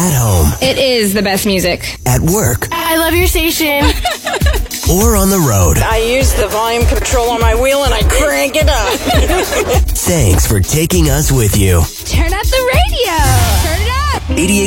At home. It is the best music. At work. I love your station. Or on the road. I use the volume control on my wheel and I crank it up. Thanks for taking us with you. Turn up the radio. Turn it up. 88